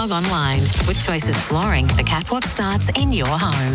Log online. With Choices Flooring, the catwalk starts in your home.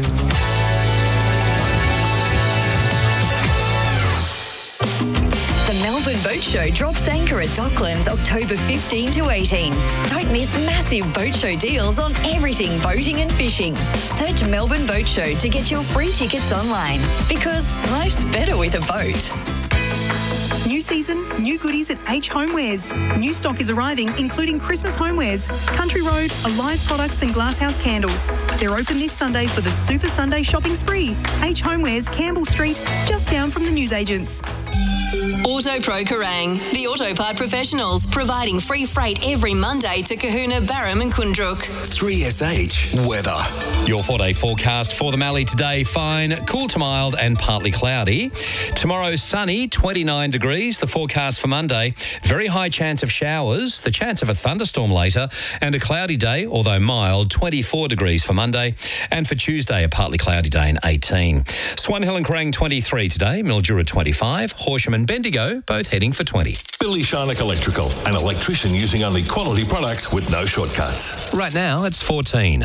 The Melbourne Boat Show drops anchor at Docklands October 15 to 18. Don't miss massive boat show deals on everything boating and fishing. Search Melbourne Boat Show to get your free tickets online, because life's better with a boat. New season, new goodies at H Homewares. New stock is arriving, including Christmas homewares, Country Road, Alive products and Glasshouse candles. They're open this Sunday for the Super Sunday shopping spree. H Homewares, Campbell Street, just down from the newsagents. Auto Pro Kerrang, the auto part professionals, providing free freight every Monday to Kahuna, Barham and Kundrook. 3SH weather. Your 4-day forecast for the Mallee today: fine, cool to mild and partly cloudy. Tomorrow, sunny, 29 degrees. The forecast for Monday, very high chance of showers, the chance of a thunderstorm later, and a cloudy day, although mild, 24 degrees for Monday. And for Tuesday, a partly cloudy day and 18. Swan Hill and Kerrang 23 today, Mildura 25, Horsham and Bendigo both heading for 20. Billy Sharnock Electrical, an electrician using only quality products with no shortcuts. Right now, it's 14.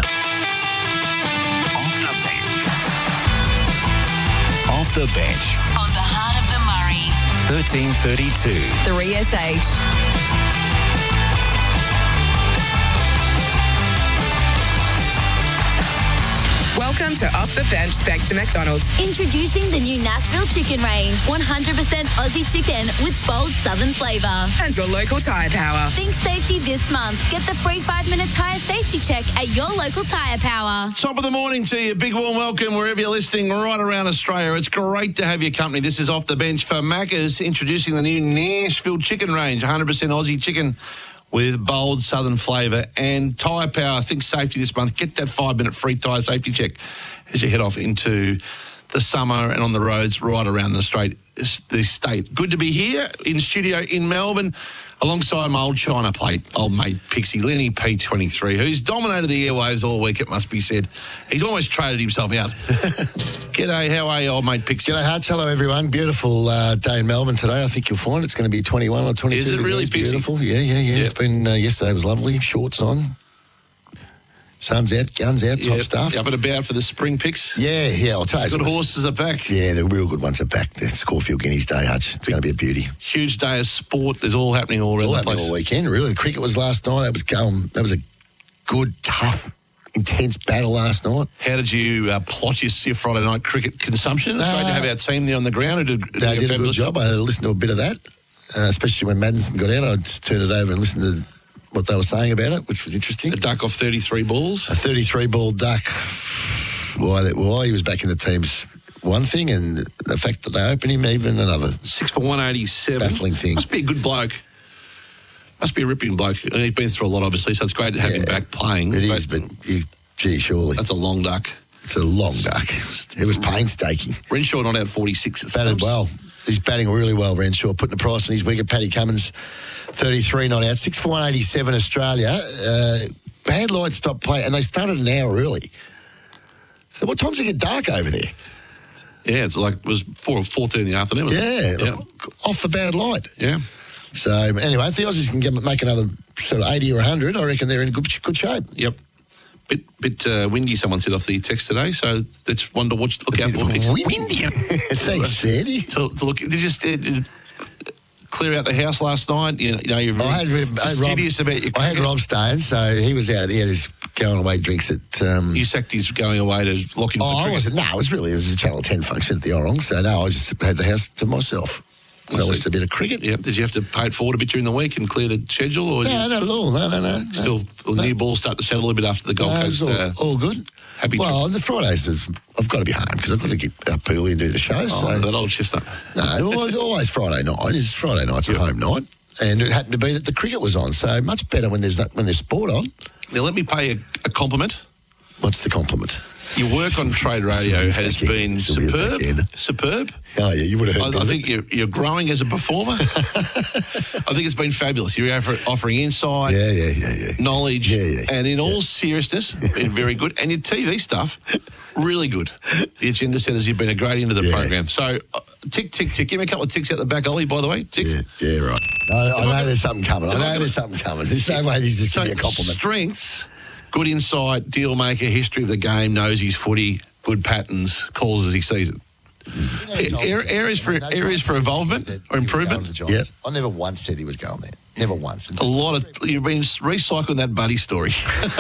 Off the bench. On the heart of the Murray. 1332. 3SH. Welcome to Off the Bench, thanks to McDonald's. Introducing the new Nashville Chicken Range. 100% Aussie chicken with bold southern flavour. And your local tyre power. Think safety this month. Get the free 5-minute tyre safety check at your local Tyre Power. Top of the morning to you. Big warm welcome wherever you're listening right around Australia. It's great to have your company. This is Off the Bench for Macca's, introducing the new Nashville Chicken Range. 100% Aussie chicken with bold southern flavour and tyre power. Think safety this month. Get that 5-minute free tyre safety check as you head off into the summer and on the roads right around the state. Good to be here in studio in Melbourne alongside my old China plate, old mate Pixie, Lenny P23, who's dominated the airwaves all week, it must be said. He's almost traded himself out. G'day, how are you, old mate Pixie? G'day, Hutch. Hello, everyone. Beautiful day in Melbourne today. I think you'll find it's going to be 21 or 22 Is it really, degrees. Pixie? Beautiful. Yeah. Yep. It's been, yesterday was lovely. Shorts on. Sun's out, guns out, top stuff. Up and about for the spring picks? Yeah, I'll tell you. Good horses are back. Yeah, the real good ones are back. It's Caulfield Guineas Day, Hutch. It's going to be a beauty. Huge day of sport. There's all happening all around the place. All weekend, really. The cricket was last night. That was a good, tough, intense battle last night. How did you plot your Friday night cricket consumption? It's great to have our team there on the ground. They did a good job. I listened to a bit of that, especially when Madison got out. I just turned it over and listened to what they were saying about it, which was interesting. A duck off 33 balls? A 33-ball duck. Why he was back in the team's one thing, and the fact that they opened him even another. 6 for 187. Baffling thing. Must be a good bloke. Must be a ripping bloke. And he's been through a lot, obviously, so it's great to have him back playing. It is, but gee, surely. That's a long duck. It's a long duck. It was painstaking. Renshaw not out 46 at Batted stumps. well. He's batting really well, Renshaw, putting the price on his wicket. Paddy Cummins, 33 not out. 6 for 187 Australia. Bad light stopped play, and they started an hour early. So what time's it get dark over there? Yeah, it was 4:30 in the afternoon. Wasn't it? Yeah, off the bad light. Yeah. So anyway, if the Aussies can make another sort of 80 or 100, I reckon they're in good shape. Yep. Bit windy, someone said off the text today, so that's one to look out for. Windy. Thanks, Sandy. To look, did you just clear out the house last night? You know, you're fastidious about your cricket. I had Rob staying, so he was out. He had his going away drinks at. You sacked his going away to lock him. I wasn't. No, it was a Channel 10 function at the Orong, so no, I just had the house to myself. So I watched a bit of cricket. Yeah. Did you have to pay it forward a bit during the week and clear the schedule? Or no, not at all. No. Still, the new ball start to settle a little bit after the Gold Coast. All good. Happy. Well, the Fridays, I've got to be home because I've got to get up early and do the show. So that old chestnut. No, always Friday night. It's Friday night's a home night, and it happened to be that the cricket was on. So much better when there's sport on. Now let me pay a compliment. What's the compliment? Your work on Trade Radio has been superb. Oh, yeah, you would have heard I think you're growing as a performer. I think it's been fabulous. You're offering insight, knowledge, and in all seriousness, been very good. And your TV stuff, really good. The agenda setters, you've been a great into the program. So, tick. Give me a couple of ticks out the back, Ollie, by the way. Tick. Yeah, right. I know there's something coming. There's no way this just give me a compliment. Strengths. Good insight, deal maker, history of the game, knows his footy, good patterns, calls as he sees it. Areas for involvement or improvement. Yeah. I never once said he was going there. Never once. A lot of you've been recycling that Buddy story.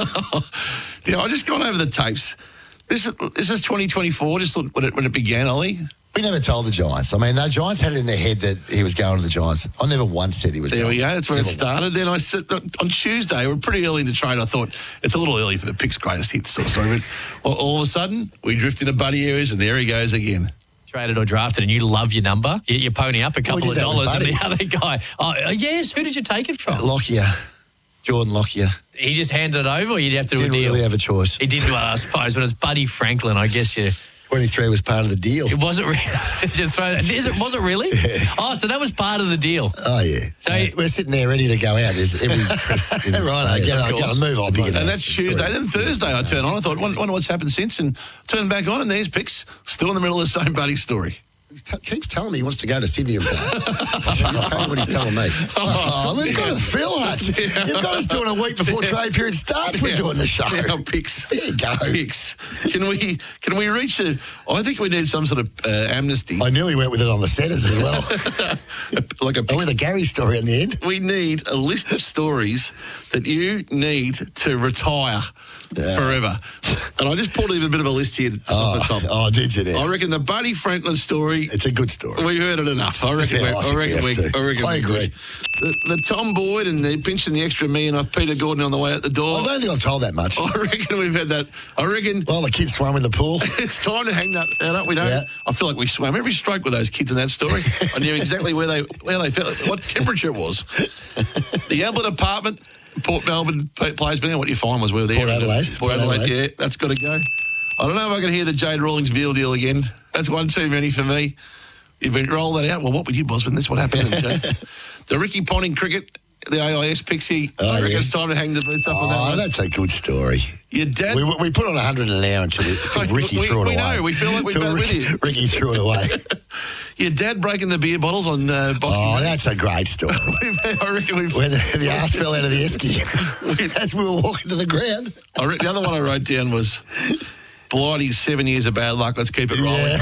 I just gone over the tapes. This is 2024. Just when it began, Ollie. We never told the Giants. I mean, the Giants had it in their head that he was going to the Giants. I never once said he was going. There we go. That's where it started. Then I said on Tuesday, we're pretty early in the trade. I thought it's a little early for the Picks greatest hits sort of story. But all of a sudden, we drift into Buddy areas, and there he goes again. Traded or drafted, and you love your number. You pony up a couple of dollars, and the other guy. Oh, yes. Who did you take it from? Lockyer. Jordan Lockyer. He just handed it over, or you'd have to do a deal? Didn't really have a choice. He did, I suppose, but it's Buddy Franklin, I guess you... 23 was part of the deal. It wasn't really. Was it really? Yeah. Oh, so that was part of the deal. Oh, yeah. So we're sitting there ready to go out. There's every press. Right, I gotta move on. And that's Tuesday. Then Thursday I turned on. I thought, wonder what's happened since, and turned back on, and there's Picks still in the middle of the same Buddy story. He keeps telling me he wants to go to Sydney and play. Just tell me what he's telling me. We've got to fill it. You've got us doing a week before trade period starts. We're doing the show. Picks. There you go. Picks. Can we reach a... I think we need some sort of amnesty. I nearly went with it on the centres as well. With a Gary story in the end. We need a list of stories that you need to retire forever. And I just pulled even a bit of a list here off the top. Oh, did you? I reckon the Buddy Franklin story... It's a good story. We've heard it enough. I reckon. I agree. The Tom Boyd and the pinching the extra million off Peter Gordon on the way out the door. I don't think I've told that much. I reckon we've had that. I reckon. Well, the kids swam in the pool. It's time to hang that up. We don't. Yeah. I feel like we swam every stroke with those kids in that story. I knew exactly where they felt, what temperature it was. The Albert apartment, Port Melbourne players. What you find was we were there. Port Adelaide. Yeah, that's got to go. I don't know if I can hear the Jade Rawlings Veal deal again. That's one too many for me. You've been roll that out. Well, what would you, Bosman? That's what happened. The Ricky Ponting cricket, the AIS Pixie. I reckon it's time to hang the boots up on that one. That's a good story. Your dad... We put on 100 an hour until Ricky threw it away. We know. We feel like we're both with you. Ricky threw it away. Your dad breaking the beer bottles on Boxing Day. That's a great story. I reckon we've... When the arse fell out of the esky. That's when we were walking to the ground. The other one I wrote down was... Blighty's 7 years of bad luck. Let's keep it rolling.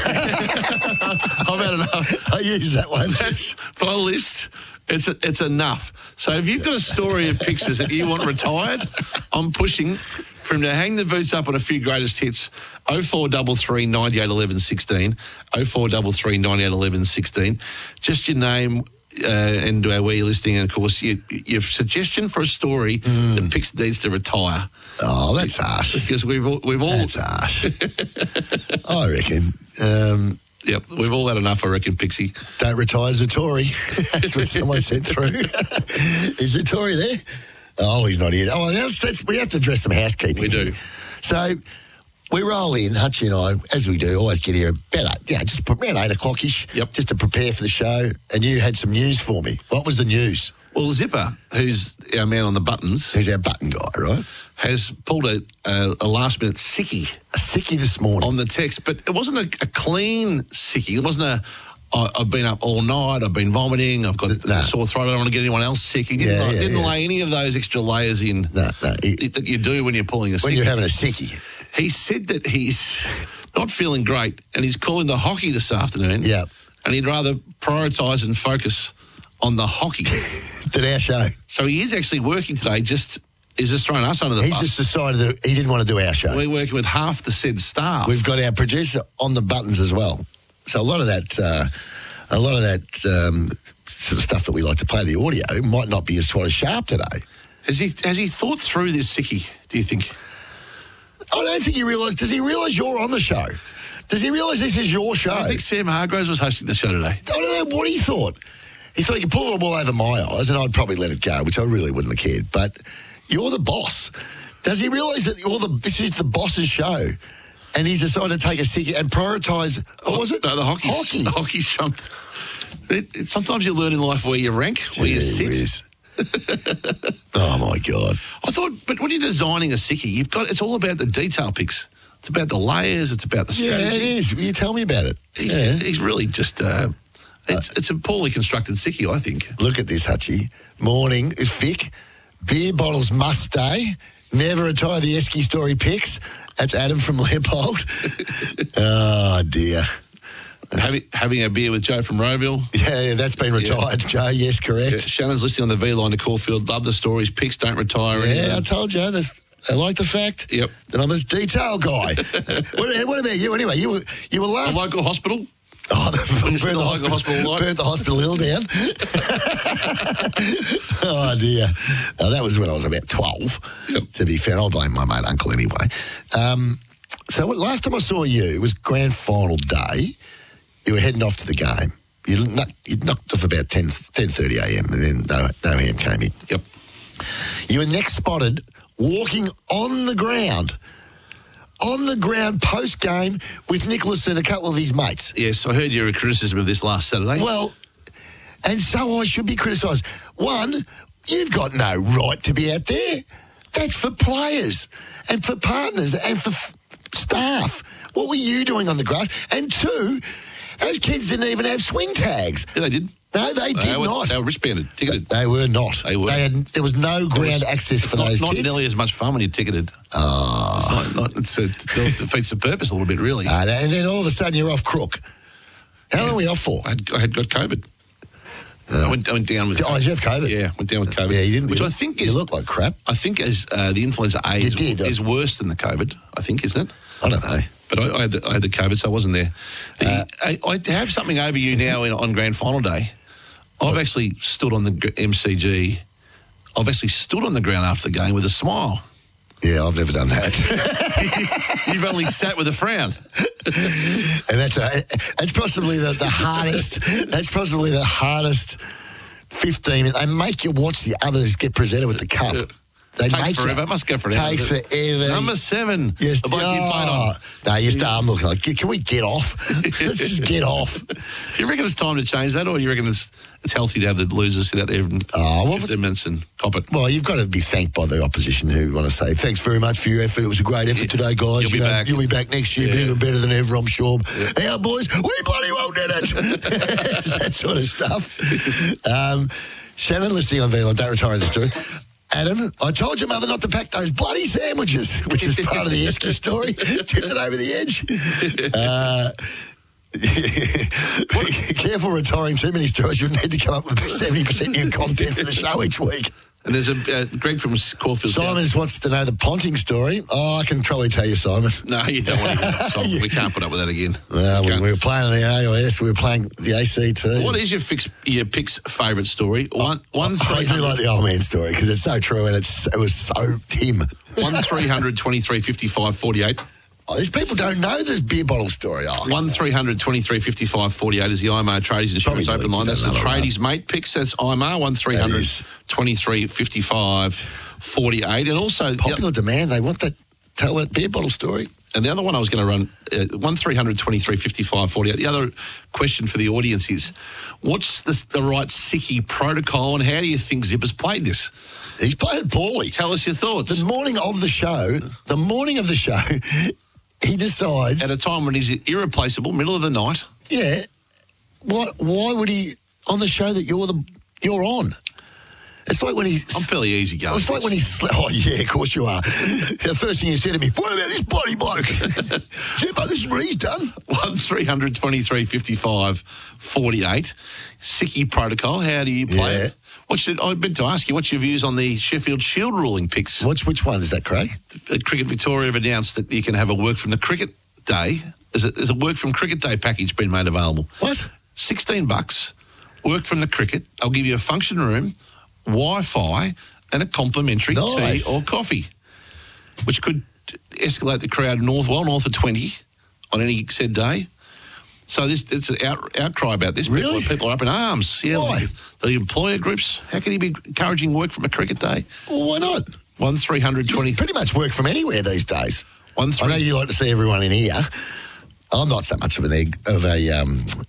I've had enough. I use that one. That's my list. It's enough. So if you've got a story of Pixers that you want retired, I'm pushing for him to hang the boots up on a few greatest hits. 0433 98 11 16. 0433 98 11 16. Just your name and where you're listening, and of course your suggestion for a story that Pix needs to retire. Oh, that's harsh. Because we've all that's harsh. I reckon. Yep, we've all had enough, I reckon, Pixie. Don't retire Zatori. That's what someone said through. Is Zatori there? Oh, he's not here. Oh, we have to address some housekeeping. We do. So we roll in, Hutchie and I, as we do, always get here about just around 8 o'clock-ish, just to prepare for the show. And you had some news for me. What was the news? Well, Zipper, who's our man on the buttons... Who's our button guy, right? Has pulled a last-minute sickie. A sickie this morning. On the text, but it wasn't a clean sickie. It wasn't I've been up all night, I've been vomiting, I've got a sore throat, I don't want to get anyone else sick. He didn't lay any of those extra layers in that you do when you're pulling a sickie. When you're having a sickie. He said that he's not feeling great and he's calling the hockey this afternoon. Yeah. And he'd rather prioritise and focus on the hockey than our show. So he is actually working today, he's just throwing us under the bus. He's just decided that he didn't want to do our show. We're working with half the said staff. We've got our producer on the buttons as well. So a lot of that sort of stuff that we like to play, the audio, might not be as sharp today. Has he thought through this sickie, do you think? I don't think he realised. Does he realise you're on the show? Does he realise this is your show? I think Sam Hargroves was hosting the show today. I don't know what he thought. He thought he could pull it all over my eyes and I'd probably let it go, which I really wouldn't have cared. But you're the boss. Does he realise that this is the boss's show? And he's decided to take a sickie and prioritise, what was it? No, the hockey. The hockey's jumped. Sometimes you learn in life where you rank, where you sit. Oh, my God. I thought, but when you're designing a sickie, it's all about the detail picks. It's about the layers. It's about the strategy. Yeah, it is. Will you tell me about it? He's really just... it's a poorly constructed sickie, I think. Look at this, Hutchie. Morning is Vic. Beer bottles must stay. Never retire the Esky story picks. That's Adam from Leopold. Oh, dear. Having a beer with Joe from Rowville. Yeah, that's been retired, Joe. Yes, correct. Yeah, Shannon's listening on the V line to Caulfield. Love the stories. Picks don't retire. Yeah, I told you. I like the fact that I'm a detail guy. What about you anyway? You were last... The local hospital? Oh, burnt the hospital hill down. Oh, dear. That was when I was about 12, to be fair. I'll blame my mate uncle anyway. So last time I saw you, it was grand final day. You were heading off to the game. You knocked off about 10:30 a.m. and then no ham came in. Yep. You were next spotted walking on the ground post-game with Nicholas and a couple of his mates. Yes, I heard your criticism of this last Saturday. Well, and so I should be criticised. One, you've got no right to be out there. That's for players and for partners and for staff. What were you doing on the grass? And two, those kids didn't even have swing tags. Yeah, they did. No, they did not. They were wristbanded, ticketed. They were not. They were. There was no ground access for those kids. Not nearly as much fun when you're ticketed. Oh. It defeats the purpose a little bit, really. And then all of a sudden you're off crook. How long were we off for? I had got COVID. I went down with... Oh, did you have COVID? Yeah, went down with COVID. Yeah, you didn't. Which I think you look like crap. I think as the influenza A is worse than the COVID, I think, isn't it? I don't know. But I had the COVID, so I wasn't there. I have something over you now on grand final day. I've actually stood on the MCG. I've actually stood on the ground after the game with a smile. Yeah, I've never done that. You've only sat with a frown. And that's possibly the hardest. That's probably the hardest 15 minutes. They make you watch the others get presented with the cup. Takes forever. It must go forever. Takes forever. Number 7. Yes. The bloke you played on. No, I'm looking like, can we get off? Let's just get off. Do you reckon it's time to change that, or do you reckon it's healthy to have the losers sit out there for 15 minutes and cop it? Well, you've got to be thanked by the opposition who want to say, thanks very much for your effort. It was a great effort today, guys. You'll be back. You'll be back next year, bigger and better than ever, I'm sure. Yeah, boys, we bloody well did it. That sort of stuff. Shannon listening on VLO, don't retire in the story. Adam, I told your mother not to pack those bloody sandwiches, which is part of the Esky story. Tipped it over the edge. Careful retiring too many stories. You need to come up with 70% new content for the show each week. And there's a Greg from Caulfield. Simon wants to know the Ponting story. Oh, I can probably tell you, Simon. No, you don't want to hear that, Simon. We can't put up with that again. Well, when we were playing the AIS, we were playing the ACT. What is your Pick's favourite story? I do like the old man story because it's so true and it was so him. 1300 23 55 48. Oh, these people don't know this beer bottle story. 1300 23 55 48 is the IMAR Tradies Insurance Open Line. That's the Tradies Mate Picks. That's IMAR 1300 23 55 48. And also popular demand. They want that. Tell that beer bottle story. And the other one I was going to run 1300 23 55 48. The other question for the audience is, what's the right Sickie protocol, and how do you think Zipper's played this? He's played it poorly. Tell us your thoughts. The morning of the show. He decides... At a time when he's irreplaceable, middle of the night. Yeah. Why would he... On the show that you're on? It's like when he... I'm fairly easy going. It's like when he... Oh, yeah, of course you are. The first thing he said to me, what about this bloody bloke? Zippo, this is what he's done. 1300 23 55 48. Sickie protocol. How do you play it? I meant to ask you, what's your views on the Sheffield Shield ruling picks? Which one is that, Craig? Cricket Victoria have announced that you can have a work from the cricket day. There's a work from cricket day package been made available. What? $16, work from the cricket. I'll give you a function room, Wi-Fi, and a complimentary tea or coffee, which could escalate the crowd north of 20 on any said day. So it's an outcry about this. Really? People are up in arms. Yeah, why? The employer groups. How can he be encouraging work from a cricket day? Well, why not? 1300 20. Pretty much work from anywhere these days. I know you like to see everyone in here. I'm not so much of a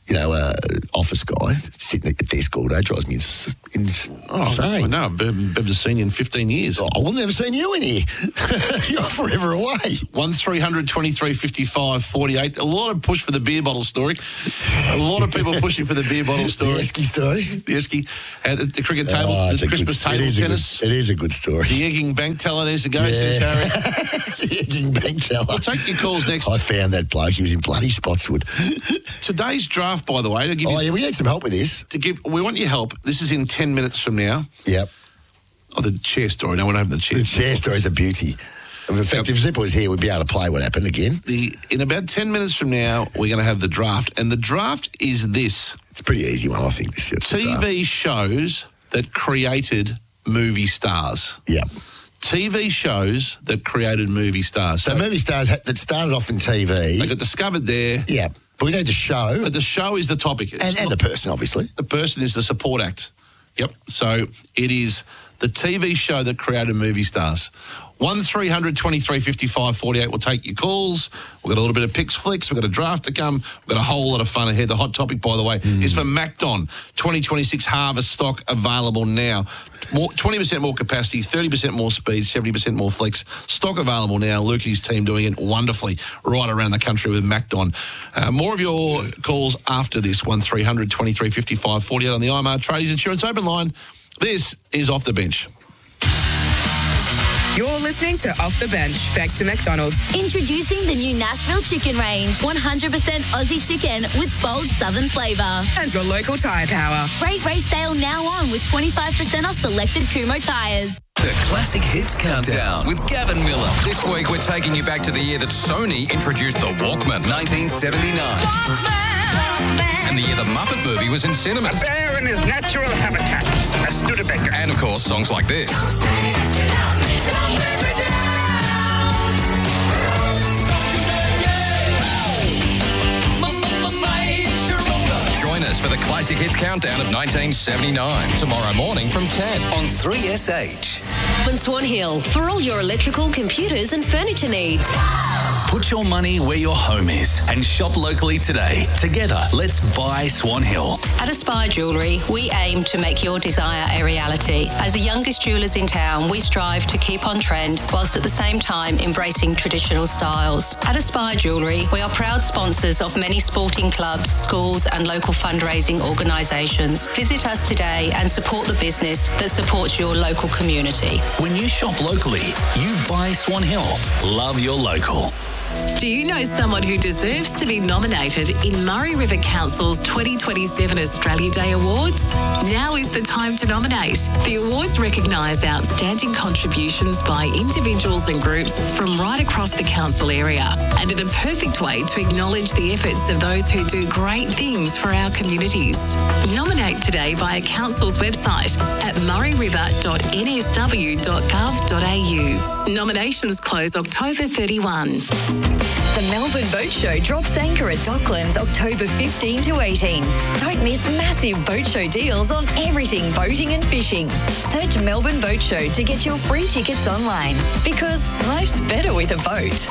office guy sitting at the desk all day drives me insane. Oh, no, I've never seen you in 15 years. Oh, I've never seen you in here. You're forever away. 1300 23 55 48. A lot of push for the beer bottle story. A lot of people pushing for the beer bottle story. The Esky story. The Esky. The cricket table, the Christmas table tennis. It is a good story. The egging bank teller needs to go, says Harry. The egging bank teller. We'll take your calls next. I found that bloke. He was in bloody Spotswood. Today's draft, by the way, to give you, we need some help with this. We want your help. This is in 10 minutes from now. Yep. Oh, the chair story. No one opened the chair. The chair story is a beauty. In fact, if Zipper was here, we'd be able to play what happened again. In about 10 minutes from now, we're going to have the draft. And the draft is this. It's a pretty easy one, I think. This TV shows that created movie stars. Yep. TV shows that created movie stars. So movie stars that started off in TV. They got discovered there. Yeah. But we need the show. But the show is the topic. And the person, obviously. The person is the support act. Yep. So it is the TV show that created movie stars. 1300 23 55 48. We'll take your calls. We've got a little bit of picks, flicks. We've got a draft to come. We've got a whole lot of fun ahead. The hot topic, by the way, is for Macdon. 2026 harvest stock available now. 20% more capacity, 30% more speed, 70% more flex. Stock available now. Luke and his team doing it wonderfully right around the country with Macdon. More of your calls after this. 1300 23 55 48 on the IMR Tradies Insurance Open Line. This is Off the Bench. You're listening to Off the Bench, thanks to McDonald's. Introducing the new Nashville Chicken Range. 100% Aussie chicken with bold southern flavour. And your local tyre power. Great race sale now on with 25% off selected Kumho tyres. The Classic Hits Countdown with Gavin Miller. This week we're taking you back to the year that Sony introduced the Walkman, 1979. And the year the Muppet movie was in cinemas. A bear in his natural habitat, a Studebaker. And of course, songs like this. Join us for the Classic Hits Countdown of 1979. Tomorrow morning from 10 on 3SH. In Swan Hill for all your electrical, computers and furniture needs. Put your money where your home is and shop locally today. Together, let's buy Swan Hill. At Aspire Jewellery, we aim to make your desire a reality. As the youngest jewellers in town, we strive to keep on trend whilst at the same time embracing traditional styles. At Aspire Jewellery, we are proud sponsors of many sporting clubs, schools and local fundraising organisations. Visit us today and support the business that supports your local community. When you shop locally, you buy Swan Hill. Love your local. Do you know someone who deserves to be nominated in Murray River Council's 2027 Australia Day Awards? Now is the time to nominate. The awards recognise outstanding contributions by individuals and groups from right across the council area and are the perfect way to acknowledge the efforts of those who do great things for our communities. Nominate today via Council's website at murrayriver.nsw.gov.au. Nominations close October 31. The Melbourne Boat Show drops anchor at Docklands October 15 to 18. Don't miss massive boat show deals on everything boating and fishing. Search Melbourne Boat Show to get your free tickets online because life's better with a boat.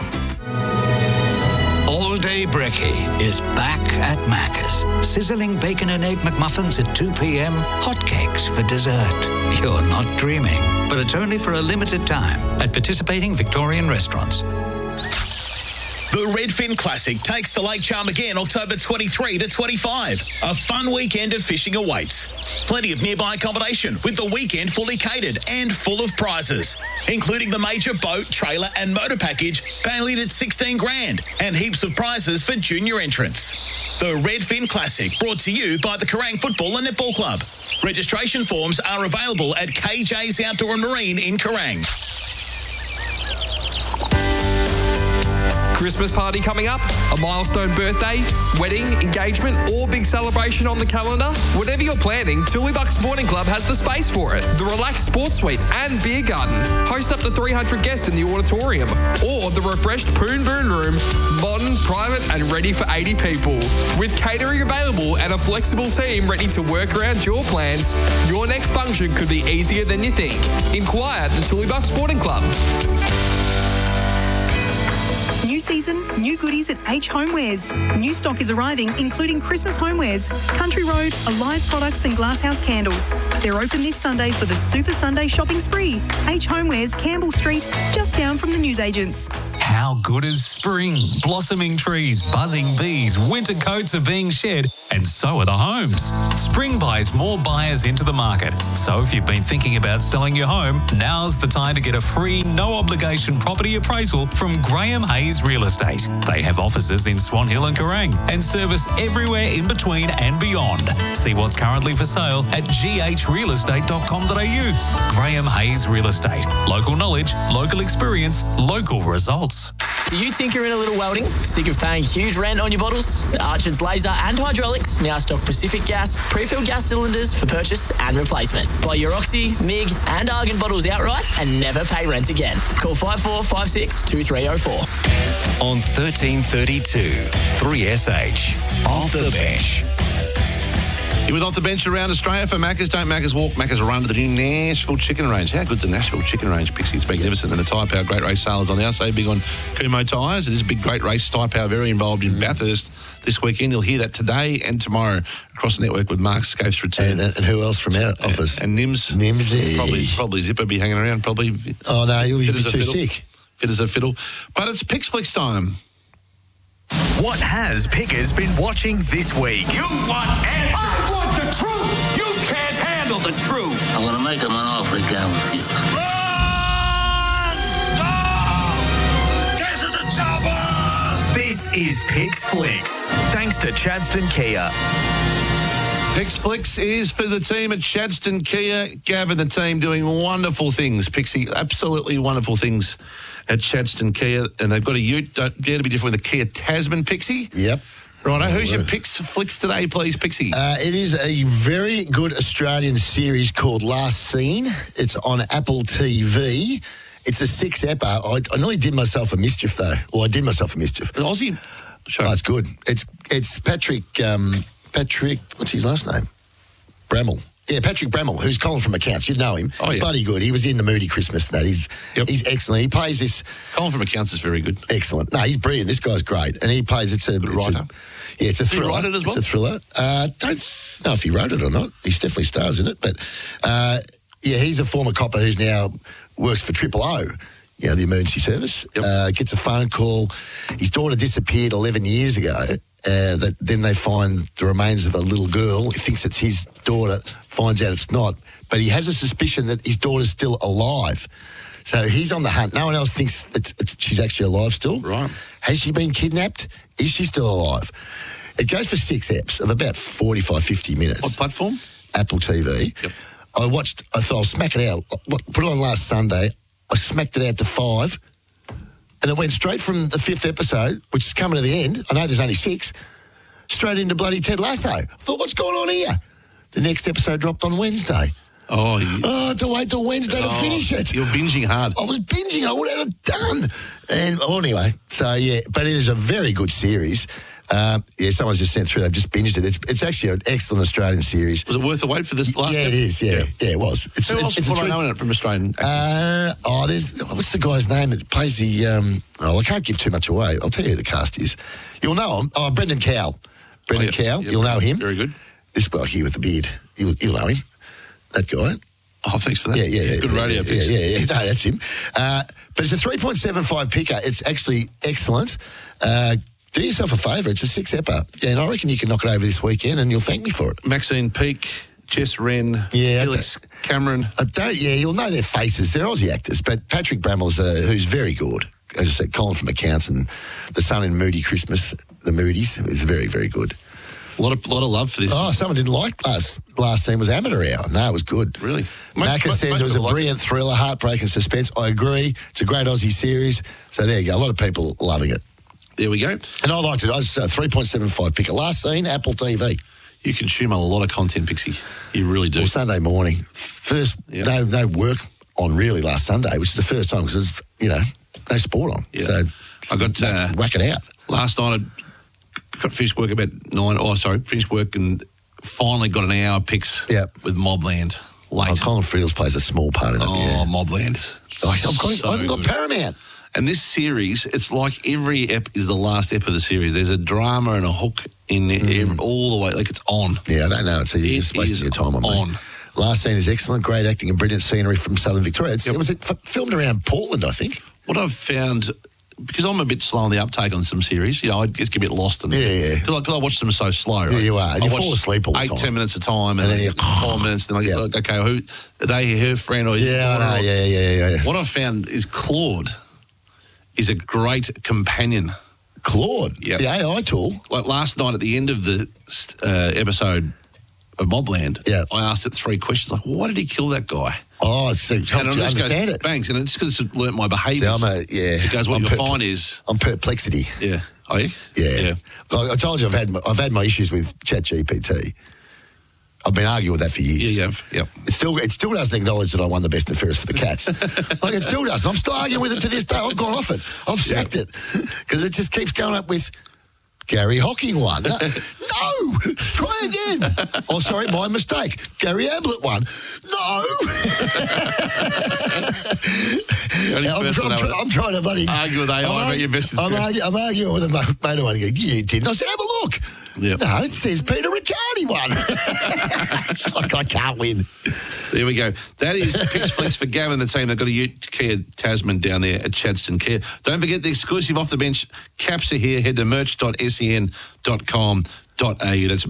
All Day Brekkie is back at Macca's. Sizzling bacon and egg McMuffins at 2 p.m. Hotcakes for dessert. You're not dreaming, but it's only for a limited time at participating Victorian restaurants. The Redfin Classic takes to Lake Charm again October 23 to 25. A fun weekend of fishing awaits. Plenty of nearby accommodation with the weekend fully catered and full of prizes, including the major boat, trailer and motor package valued at $16,000 and heaps of prizes for junior entrants. The Redfin Classic brought to you by the Kerrang Football and Netball Club. Registration forms are available at KJ's Outdoor and Marine in Kerrang. Christmas party coming up, a milestone birthday, wedding, engagement, or big celebration on the calendar? Whatever you're planning, Tullybuck Sporting Club has the space for it. The relaxed sports suite and beer garden. Host up to 300 guests in the auditorium. Or the refreshed Poon Boon Room, modern, private and ready for 80 people. With catering available and a flexible team ready to work around your plans, your next function could be easier than you think. Inquire at the Tullybuck Sporting Club. New season, new goodies. goodies at H Homewares. New stock is arriving, including Christmas homewares, Country Road, Alive products and glasshouse candles. They're open this Sunday for the Super Sunday shopping spree. H Homewares, Campbell Street, just down from the newsagents. How good is spring? Blossoming trees, buzzing bees, winter coats are being shed, and so are the homes. Spring buys more buyers into the market. So if you've been thinking about selling your home, now's the time to get a free, no-obligation property appraisal from Graham Hayes Real Estate. They have offices in Swan Hill and Kerrang and service everywhere in between and beyond. See what's currently for sale at ghrealestate.com.au. Graham Hayes Real Estate. Local knowledge, local experience, local results. Do you tinker in a little welding? Sick of paying huge rent on your bottles? Archer's Laser and Hydraulics now stock Pacific Gas pre-filled gas cylinders for purchase and replacement. Buy your Oxy, MIG and Argon bottles outright and never pay rent again. Call 5456 2304. On 1332 3SH. Off the Bench. You're with Off the Bench around Australia for Macca's. Don't Macca's walk, Macca's run to the new Nashville Chicken Range. How good's the Nashville Chicken Range, Pixie? It's magnificent, and the Tyre Power Great Race sale is on now. So big on Kumho tyres. It is a big Great Race. Tyre Power very involved in Bathurst this weekend. You'll hear that today and tomorrow across the network with Mark Scapes return. And who else from our office? And Nims. Nimsy. Probably Zipper be hanging around. Probably. Oh, no, he'll be too sick. Fit as a fiddle. But it's Pixflix time. What has Pickers been watching this week? You want answers? I want the truth. You can't handle the truth. I'm going to make him an offer again with you. Run! Go! Get to the chopper! This is Pixflix, thanks to Chadstone Kia. Pixflix is for the team at Chadstone Kia. Gav and the team doing wonderful things, Pixie. Absolutely wonderful things at Chadstone Kia. And they've got a ute. Don't dare to be different with the Kia Tasman, Pixie. Yep. Righto, who's your Pixflix today, please, Pixie? It is a very good Australian series called Last Scene. It's on Apple TV. It's a 6-epper. I nearly did myself a mischief, though. Well, I did myself a mischief. An Aussie show. Oh, it's good. It's Patrick, what's his last name? Bramall. Yeah, Patrick Bramall, who's Colin from Accounts. You'd know him. Oh, yeah. Bloody good. He was in the Moody Christmas and that. He's excellent. He plays this... Colin from Accounts is very good. Excellent. No, he's brilliant. This guy's great. And he plays... It's a thriller. Did he write it as well? It's a thriller. Don't know if he wrote it or not. He definitely stars in it. But, he's a former copper who's now works for Triple O, you know, the emergency service. Gets a phone call. His daughter disappeared 11 years ago. Then they find the remains of a little girl. He thinks it's his daughter, finds out it's not. But he has a suspicion that his daughter's still alive. So he's on the hunt. No one else thinks that she's actually alive still. Right. Has she been kidnapped? Is she still alive? It goes for 6 eps of about 45, 50 minutes. What platform? Apple TV. Yep. I thought I'll smack it out. Put it on last Sunday. I smacked it out to 5. And it went straight from the 5th episode, which is coming to the end. I know there's only 6. Straight into bloody Ted Lasso. I thought, what's going on here? The next episode dropped on Wednesday. Oh, I had to wait till Wednesday to finish it. You're binging hard. I was binging. I would have it done. And anyway, so yeah, but it is a very good series. Someone's just sent through. They've just binged it. It's actually an excellent Australian series. Was it worth the wait for this last? Yeah, it is. Yeah, it was. Who else would I know in it from Australian? There's what's the guy's name that plays the? I can't give too much away. I'll tell you who the cast is. You'll know him. Oh, Brendan Cowell. Brendan Cowell. You'll know him. Very good. This bloke here with the beard. You'll know him. That guy. Oh, thanks for that. Yeah. Good radio picks. Yeah. No, that's him. But it's a 3.75 picker. It's actually excellent. Do yourself a favour. It's a 6-epper. Yeah, and I reckon you can knock it over this weekend and you'll thank me for it. Maxine Peake, Jess Wren, Felix Cameron. You'll know their faces. They're Aussie actors. But Patrick Bramall's, who's very good. As I said, Colin from Accounts and the son in Moody Christmas, the Moody's, is very, very good. A lot of love for this. Oh, someone didn't like last scene was Amateur Hour. No, it was good. Really? Macca says it was a brilliant thriller, heartbreaking suspense. I agree. It's a great Aussie series. So there you go. A lot of people loving it. There we go. And I liked it. I was 3.75 picker. Last scene, Apple TV. You consume a lot of content, Pixie. You really do. Well, Sunday morning. First, no work on really last Sunday, which is the first time because there's, no sport on. Yeah. So I got whack it out. Last night I finished work about 9. Finished work and finally got an hour picks with Mobland. late. Colin Friels plays a small part in it. Mobland. I've got Paramount. And this series, it's like every ep is the last ep of the series. There's a drama and a hook in all the way. Like, it's on. Yeah, I don't know. So you're just wasting your time on me. Last scene is excellent. Great acting and brilliant scenery from Southern Victoria. It was filmed around Portland, I think. What I've found, because I'm a bit slow on the uptake on some series, I just get a bit lost in it. Because I watch them so slow, right? Yeah, you are. And you fall asleep all the time. 8-10 minutes a time, and then you 4 minutes, and then I get like, okay, who are they, her friend, or Yeah. What I've found is Claude is a great companion. Claude? Yeah. The AI tool? Like last night at the end of the episode of Mobland, I asked it 3 questions, like, why did he kill that guy? Oh, it's to help you understand it. Thanks, and it's because it's learnt my behaviours. It goes, what you'll find is... I'm perplexity. Yeah. Are you? Yeah. I told you I've had my issues with ChatGPT. I've been arguing with that for years. Yeah, you have. Yep. It still doesn't acknowledge that I won the best and fairest for the cats. Like, it still doesn't. I'm still arguing with it to this day. I've gone off it. I've sacked it because it just keeps going up with Gary Hocking won. No, try again. Oh, sorry, my mistake. Gary Ablett won. No. I'm trying to bloody argue with AI about your best. I'm arguing with a mate of mine. He goes, you didn't. I said, have a look. Yep. No, it says Peter Riccardi won. It's like I can't win. There we go. That is Picks Flicks for Gavin and the team. They've got a Ute Kia Tasman down there at Chadstone Care. Don't forget the exclusive Off the Bench caps are here. Head to merch.sen.com.au. That's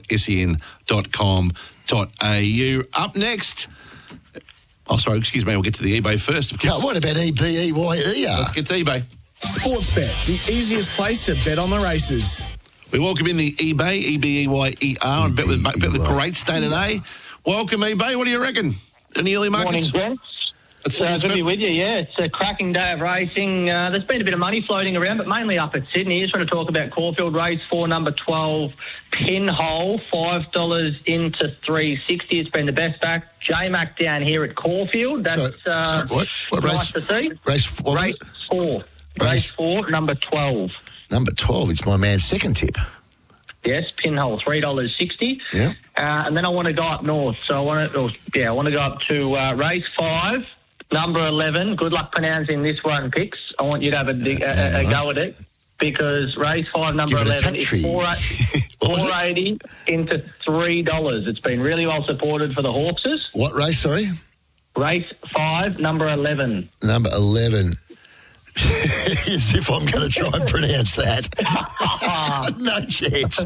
merch.sen.com.au. Up next... Oh, sorry, excuse me. We'll get to the eBay first. What about EBEYE? Let's get to eBay. Sportsbet, the easiest place to bet on the races. We welcome in the eBay, EBEYER, and bet with the great state today. Welcome, eBay. What do you reckon? In the early markets? Morning, gents. It's good to be with you, It's a cracking day of racing. There's been a bit of money floating around, but mainly up at Sydney. Just want to talk about Caulfield Race 4, number 12, Pinhole, $5 into $3.60. It's been the best back. J-Mac down here at Caulfield. That's what nice race? to see. Race 4. Race 4, number 12. Number 12, it's my man's second tip. Yes, Pinhole, $3.60. Yeah. And then I want to go up north. So I want to go up to race 5, number 11. Good luck pronouncing this one, Picks. I want you to have a go at it because race 5, number 11 is $4.80 into $3. It's been really well supported for the Hawkses. What race, sorry? Race 5, number 11. Number 11. As if I'm going to try and pronounce that. No chance.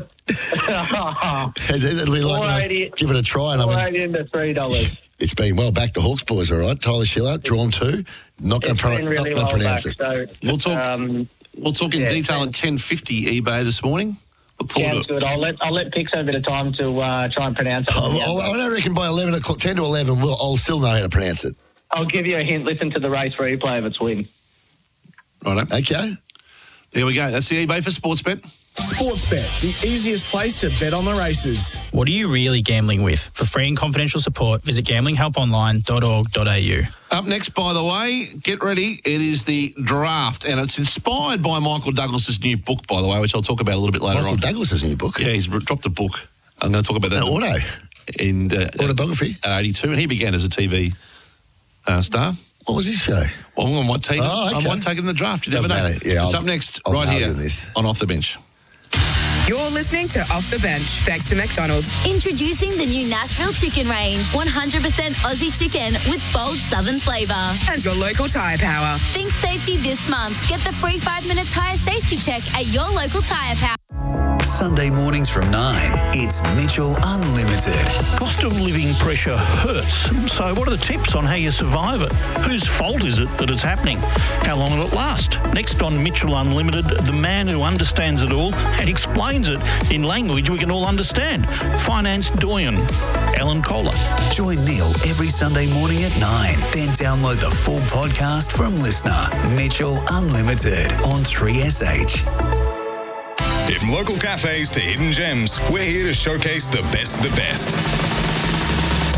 Give it a try. $4.80 into $3. It's been well back. The Hawks boys, all right. Tyler Schiller, drawn 2. Not going to pronounce it. So, we'll talk in detail at 10:50 eBay this morning. Look forward to it. Good. I'll let Pix have a bit of time to try and pronounce it. I reckon by 11 o'clock, 10 to 11, I'll still know how to pronounce it. I'll give you a hint. Listen to the race replay of its win. Righto. Okay. There we go. That's the eBay for Sportsbet. Sportsbet, the easiest place to bet on the races. What are you really gambling with? For free and confidential support, visit gamblinghelponline.org.au. Up next, by the way, get ready. It is the draft, and it's inspired by Michael Douglas's new book, by the way, which I'll talk about a little bit later on. Michael Douglas's new book? Yeah, he's dropped a book. I'm going to talk about that. Auto? Autobiography? 82, and he began as a TV star. What was his show? Well, I might take it in the draft. You never know. Yeah, it's up next, right here on Off the Bench. You're listening to Off the Bench, thanks to McDonald's. Introducing the new Nashville Chicken Range. 100% Aussie chicken with bold southern flavour. And your local tyre power. Think safety this month. Get the free 5-minute tyre safety check at your local tyre power. Sunday mornings from 9, it's Mitchell Unlimited. Cost of living pressure hurts. So what are the tips on how you survive it? Whose fault is it that it's happening? How long will it last? Next on Mitchell Unlimited, the man who understands it all and explains it in language we can all understand. Finance doyen, Alan Kohler. Join Neil every Sunday morning at 9. Then download the full podcast from Listener. Mitchell Unlimited on 3SH. From local cafes to hidden gems, we're here to showcase the best of the best.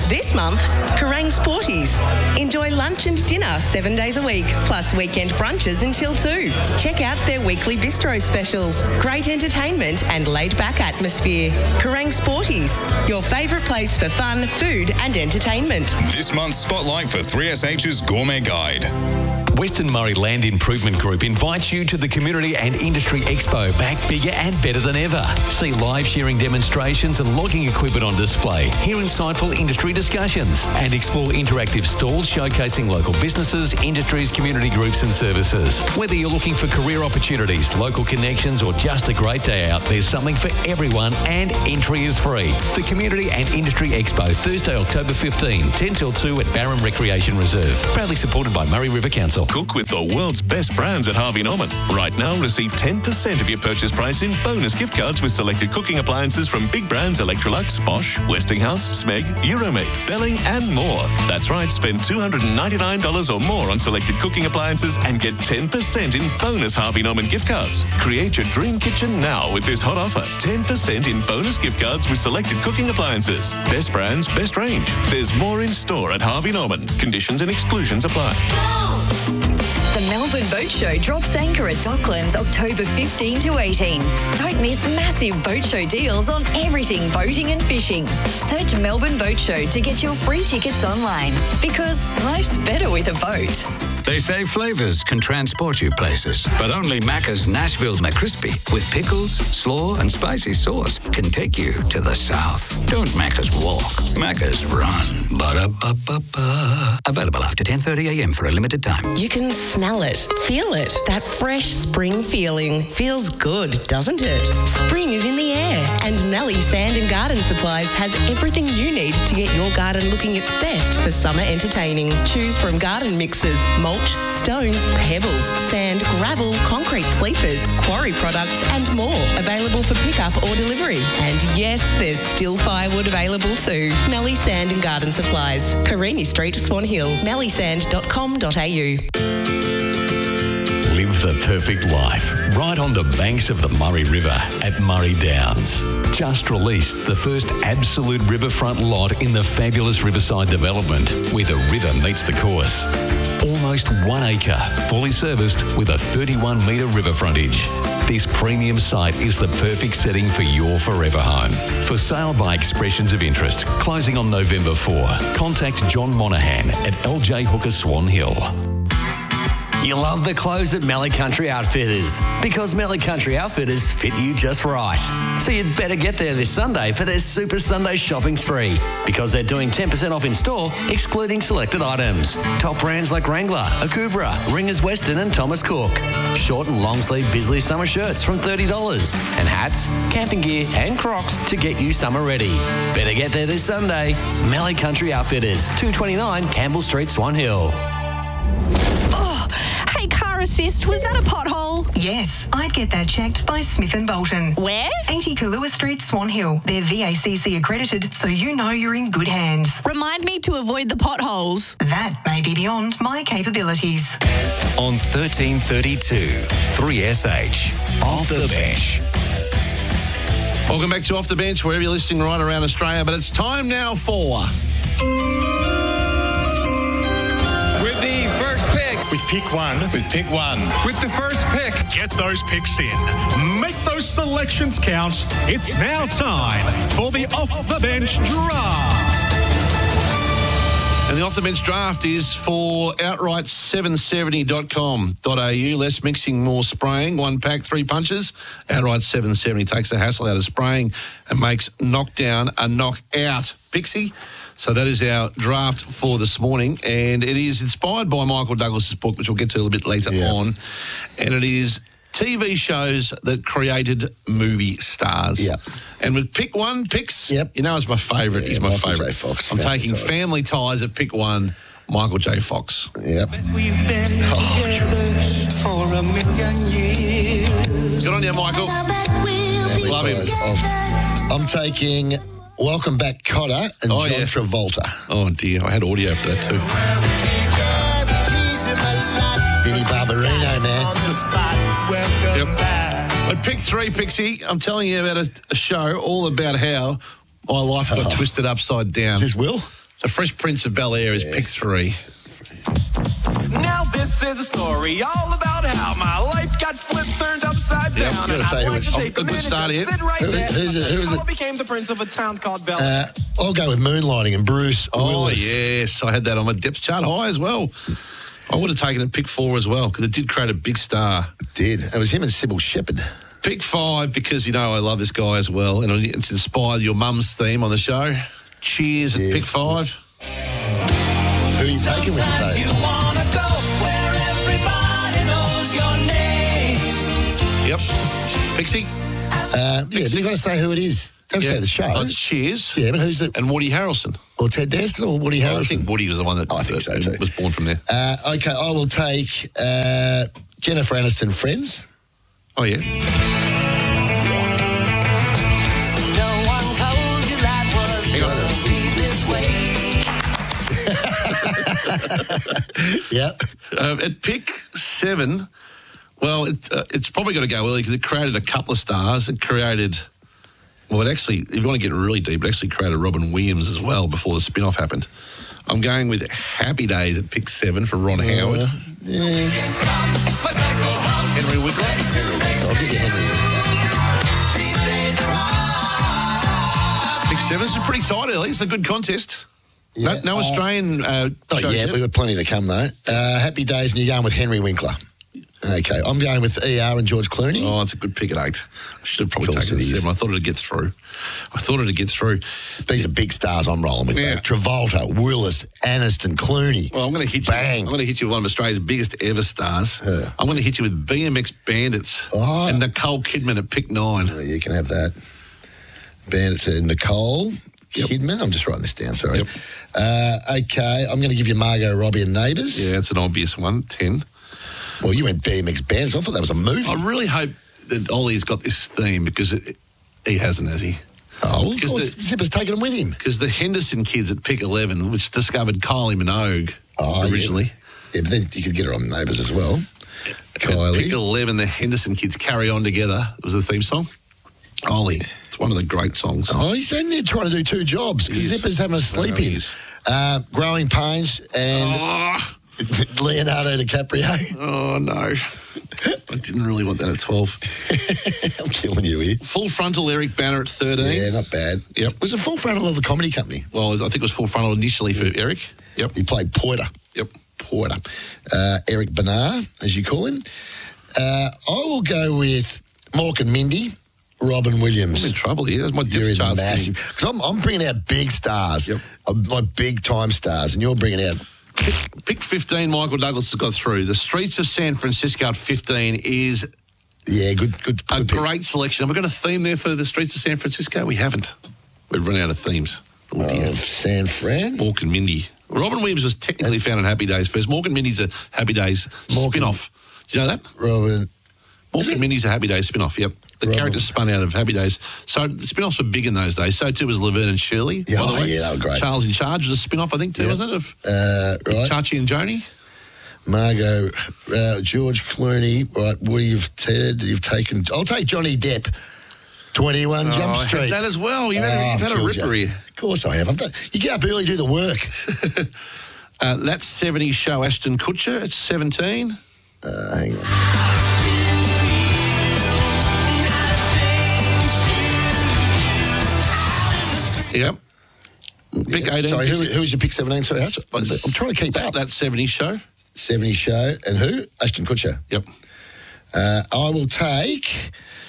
This month, Kerrang Sporties. Enjoy lunch and dinner 7 days a week, plus weekend brunches until 2. Check out their weekly bistro specials, great entertainment and laid-back atmosphere. Kerrang Sporties, your favourite place for fun, food and entertainment. This month's spotlight for 3SH's Gourmet Guide. Western Murray Land Improvement Group invites you to the Community and Industry Expo, back bigger and better than ever. See live shearing demonstrations and logging equipment on display, hear insightful industry discussions, and explore interactive stalls showcasing local businesses, industries, community groups and services. Whether you're looking for career opportunities, local connections or just a great day out, there's something for everyone and entry is free. The Community and Industry Expo, Thursday, October 15, 10 till 2 at Barham Recreation Reserve. Proudly supported by Murray River Council. Cook with the world's best brands at Harvey Norman. Right now, receive 10% of your purchase price in bonus gift cards with selected cooking appliances from big brands Electrolux, Bosch, Westinghouse, Smeg, Euromate, Belling and more. That's right, spend $299 or more on selected cooking appliances and get 10% in bonus Harvey Norman gift cards. Create your dream kitchen now with this hot offer. 10% in bonus gift cards with selected cooking appliances. Best brands, best range. There's more in store at Harvey Norman. Conditions and exclusions apply. The Melbourne Boat Show drops anchor at Docklands October 15 to 18. Don't miss massive boat show deals on everything boating and fishing. Search Melbourne Boat Show to get your free tickets online, because life's better with a boat. They say flavours can transport you places, but only Macca's Nashville McCrispy with pickles, slaw and spicy sauce can take you to the south. Don't Macca's walk, Macca's run. Ba-da-ba-ba-ba. Available after 10:30am for a limited time. You can smell it, feel it. That fresh spring feeling feels good, doesn't it? Spring is in the air, and Melly Sand and Garden Supplies has everything you need to get your garden looking its best for summer entertaining. Choose from garden mixers, mulch, stones, pebbles, sand, gravel, concrete sleepers, quarry products and more. Available for pickup or delivery. And yes, there's still firewood available too. Melly Sand and Garden Supplies. Karini Street, Swan Hill. mellysand.com.au. Live the perfect life right on the banks of the Murray River at Murray Downs. Just released the first absolute riverfront lot in the fabulous Riverside development, where the river meets the course. Almost 1 acre, fully serviced with a 31-metre river frontage. This premium site is the perfect setting for your forever home. For sale by expressions of interest, closing on November 4. Contact John Monaghan at LJ Hooker Swan Hill. You love the clothes at Mallee Country Outfitters, because Mallee Country Outfitters fit you just right. So you'd better get there this Sunday for their Super Sunday shopping spree, because they're doing 10% off in store, excluding selected items. Top brands like Wrangler, Akubra, Ringers Western and Thomas Cook. Short and long sleeve Bisley summer shirts from $30. And hats, camping gear and Crocs to get you summer ready. Better get there this Sunday. Mallee Country Outfitters, 229 Campbell Street, Swan Hill. Hey, Car Assist, was that a pothole? Yes, I'd get that checked by Smith & Bolton. Where? 80 Kahlua Street, Swan Hill. They're VACC accredited, so you know you're in good hands. Remind me to avoid the potholes. That may be beyond my capabilities. On 1332, 3SH, Off the Bench. Welcome back to Off the Bench, wherever you're listening right around Australia. But it's time now for... With the first pick. With pick one. With pick one. With the first pick. Get those picks in. Make those selections count. It's now time for the Off the Bench draft. And the Off the Bench draft is for outright770.com.au. Less mixing, more spraying. 1 pack, 3 punches. Outright 770 takes the hassle out of spraying and makes knockdown a knockout. Pixie. So that is our draft for this morning, and it is inspired by Michael Douglas's book, which we'll get to a little bit later on. And it is TV shows that created movie stars. Yep. And with pick one, Pix, you know it's my favourite. Yeah, He's my Michael favourite. J. Fox, I'm Family taking Ties. Family Ties at pick one, Michael J. Fox. Yep. We've been together for a million years. Good on you, Michael. Love him. I'm taking Welcome Back Cotter and John Travolta. Oh, dear. I had audio for that too. Vinnie Barbarino, man. Yep. But pick 3, Pixie, I'm telling you about a show all about how my life got twisted upside down. Is this Will? The Fresh Prince of Bel-Air is pick 3. Now this is a story all about how my life got flipped, turned upside down, and I'd like to take a minute to sit right there. I became the prince of a town called Bel-Air. I'll go with Moonlighting and Bruce Willis. Yes, I had that on my depth chart high as well. I would have taken it pick 4 as well because it did create a big star. It did. It was him and Sybil Shepherd. Pick 5 because, I love this guy as well, and it's inspired your mum's theme on the show. Cheers. At pick 5. Who are you taking with you, Dave? Yep. Pixie? You've got to say who it is. Don't say the show. Oh, it's Cheers. Yeah, but who's the... And Woody Harrelson. Or Ted Danson or Woody Harrelson? I think Woody was the one that I think so too. Was born from there. Okay, I will take Jennifer Aniston, Friends. Oh, yeah. No one told you that was going to be this way. Yep. At pick 7... Well, it's probably got to go early because it created a couple of stars. It created, if you want to get really deep, it actually created Robin Williams as well before the spin-off happened. I'm going with Happy Days at pick 7 for Ron Howard. Henry Winkler. I'll give you Henry. Pick 7. It's pretty tight early. It's a good contest. Yeah, no Australian shows yet. We've got plenty to come, though. Happy Days, and you're going with Henry Winkler. Okay, I'm going with ER and George Clooney. Oh, it's a good pick at 8. I should have probably taken it at 7. I thought it'd get through. These are big stars I'm rolling with. Yeah. Travolta, Willis, Aniston, Clooney. Well, I'm going to hit you. Bang. I'm going to hit you with one of Australia's biggest ever stars. I'm going to hit you with BMX Bandits and Nicole Kidman at pick 9. Oh, you can have that. Bandits and Nicole Kidman. I'm just writing this down, sorry. Yep. Okay, I'm going to give you Margot Robbie and Neighbours. Yeah, it's an obvious one, 10. Well, you went BMX Bandits. I thought that was a movie. I really hope that Ollie's got this theme because he hasn't, has he? Oh, of course, Zipper's taken him with him. Because the Henderson kids at pick 11, which discovered Kylie Minogue originally. Yeah, but then you could get her on Neighbours as well. Kylie. At pick 11, the Henderson kids carry on together. It was the theme song. Ollie. It's one of the great songs. Oh, he's in there trying to do 2 jobs because Zipper's having a sleep in. Growing Pains and... Leonardo DiCaprio. Oh, no. I didn't really want that at 12. I'm killing you here. Full Frontal, Eric Banner at 13. Yeah, not bad. Yep. Was it Full Frontal of the comedy company? Well, I think it was Full Frontal initially for Eric. Yep. He played Porter. Yep. Porter. Eric Bernard, as you call him. I will go with Mork and Mindy. Robin Williams. I'm in trouble here. That's my depth chart. Massive. Because I'm bringing out big stars. Yep. My big-time stars, and you're bringing out... Pick 15, Michael Douglas has got through. The Streets of San Francisco at 15 is good great selection. Have we got a theme there for the Streets of San Francisco? We haven't. We've run out of themes. San Fran? Mork and Mindy. Robin Williams was technically found in Happy Days first. Mork and Mindy's a Happy Days spin-off. Do you know that? Mork and Mindy's a Happy Days spin-off, yep. The characters spun out of Happy Days. So the spin-offs were big in those days. So too was Laverne and Shirley. Yeah, they were great. Charles in Charge was a spin-off, I think, too, wasn't it? Of right. Chachi and Joni. Margot, George Clooney, right, you've taken... I'll take Johnny Depp, 21 Jump Street. I had that as well. You've had a ripper here. Of course I have. You get up early, do the work. That's 70 show Ashton Kutcher at 17. Hang on. Yep. Pick 18. Sorry, who was your pick 17? Sorry, I'm trying to keep up. That 70 show. 70 show. And who? Ashton Kutcher. Yep. I will take...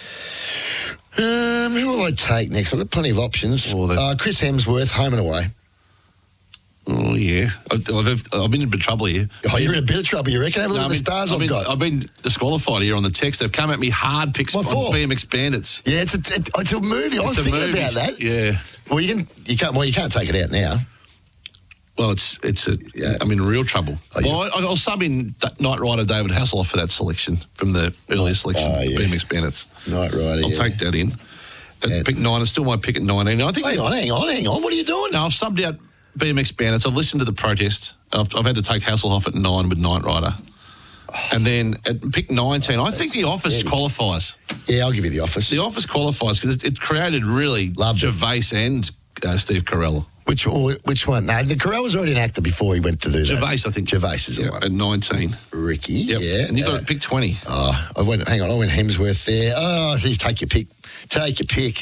who will I take next? I've got plenty of options. Chris Hemsworth, Home and Away. Oh, yeah. I've been in a bit of trouble here. Oh, you're in a bit of trouble, you reckon? Have a look at the stars I've got. I've been disqualified here on the text. They've come at me hard picks on BMX Bandits. Yeah, it's a movie. I was thinking about that. Yeah. Well, you can't take it out now. Well, I'm in real trouble. I'll sub in Knight Rider David Hasselhoff for that selection from the earlier selection, BMX Bandits. Knight Rider, I'll take that in. Pick 9 is still my pick at 19. I think hang on. What are you doing? No, I've subbed out BMX Bandits. I've listened to the protest. I've had to take Hasselhoff at 9 with Knight Rider. And then at pick 19, I think The Office qualifies. Yeah, I'll give you The Office. The Office qualifies because it created really Gervais and Steve Carell. Which one? No, the Carell was already an actor before he went to do that. Gervais, I think. Gervais is the one. At 19. Ricky, Yep. yeah. And you've got to pick 20. I went Hemsworth there. Oh, geez, take your pick. Take your pick.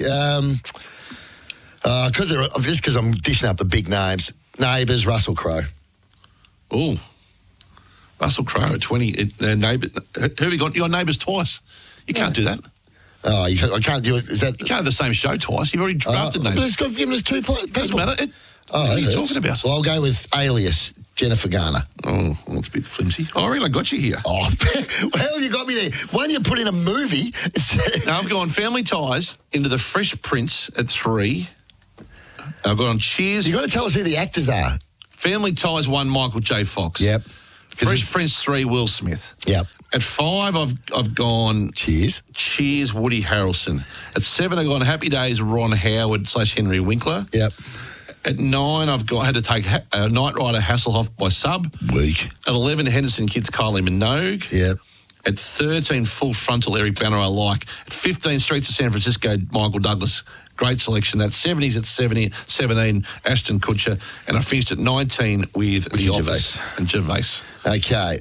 Because I'm dishing up the big names. Neighbours, Russell Crowe. Oh, Russell Crowe at 20. Neighbours. Who have you got? You got Neighbours twice. You can't do that. Oh, I can't do it. Is that? You can't have the same show twice. You've already drafted Neighbours. But it's got given us two people. Doesn't matter. What are you talking about? Well, I'll go with Alias, Jennifer Garner. Oh, well, that's a bit flimsy. Oh, I really got you here. Oh, well, you got me there. One you put in a movie. Now, I've gone Family Ties into The Fresh Prince at 3. I've got on Cheers. You've got to tell us who the actors are. Family Ties 1, Michael J. Fox. Yep. Fresh Prince 3, Will Smith. Yep. At 5, I've gone Cheers, Woody Harrelson. At 7, I've gone Happy Days, Ron Howard / Henry Winkler. Yep. At 9, had to take Knight Rider Hasselhoff by sub. Weak. At 11, Henderson Kids, Kylie Minogue. Yep. At 13, Full Frontal, Eric Banner, I like. At 15, Streets of San Francisco, Michael Douglas. Great selection. That 70s at 17, Ashton Kutcher. And I finished at 19 with The Office and Gervais. Okay,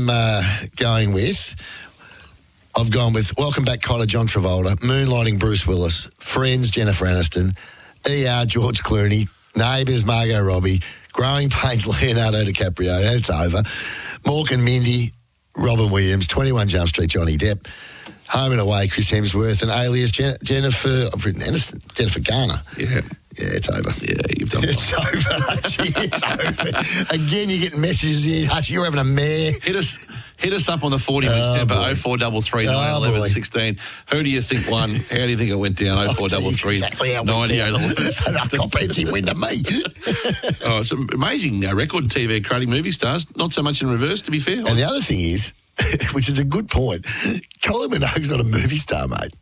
I've gone with Welcome Back, Kotter, John Travolta, Moonlighting, Bruce Willis, Friends, Jennifer Aniston, ER, George Clooney, Neighbours, Margot Robbie, Growing Pains, Leonardo DiCaprio, and it's over. Mork and Mindy, Robin Williams, 21 Jump Street, Johnny Depp, Home and Away, Chris Hemsworth, and Alias, Jennifer Garner. Yeah. Yeah, it's over. Yeah, you've done It's over, Hutchie. It's over. Again, you get messages here. Hutchie, you're having a mare. Hit us up on the 40 minutes tempo, 0433 911 16. Who do you think won? How do you think it went down? 0433 98 11 16. A comprehensive win to me. Oh, it's an amazing record TV creating movie stars. Not so much in reverse, to be fair. And the other thing is, which is a good point, Kylie Minogue's not a movie star, mate.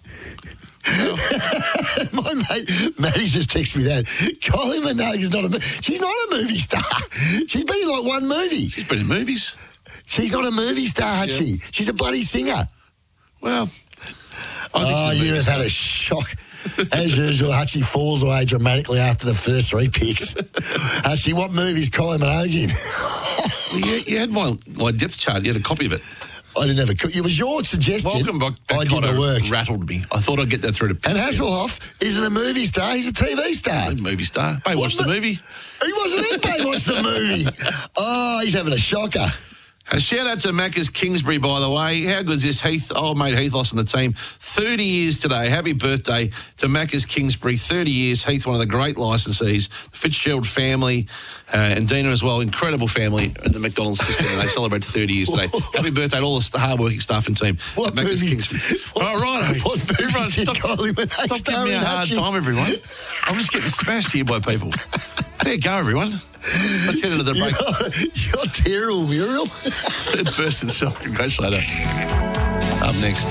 My mate Maddie's just texted me that. Kylie Minogue is she's not a movie star. She's been in like one movie. She's been in movies. She's not a movie star, Hutchie. She's a bloody singer. Well, you have had a shock. As usual, Hutchie falls away dramatically after the first 3 picks. Hutchie, what movie's Kylie Minogue in? Well, you had my depth chart. You had a copy of it. I didn't have it was your suggestion. Welcome back. I did the work. Rattled me. I thought I'd get that through to. And Hasselhoff isn't a movie star. He's a TV star. He's a movie star. Baywatch the movie. He wasn't in Baywatch the movie. Oh, he's having a shocker. A shout out to Macca's Kingsbury, by the way. How good is this? Heath, old mate Heath Loss and the team. 30 years today. Happy birthday to Macca's Kingsbury. 30 years. Heath, one of the great licensees. The Fitzgerald family and Dina as well. Incredible family in the McDonald's system. And they celebrate 30 years today. Happy birthday to all the hard-working staff and team at Macca's Kingsbury. All right. What movies did Kylie Minogue stop giving me a hard time, everyone. I'm just getting smashed here by people. There you go, everyone. Let's head into the break. You're terrible, Muriel. Third person self-congratulator. Up next.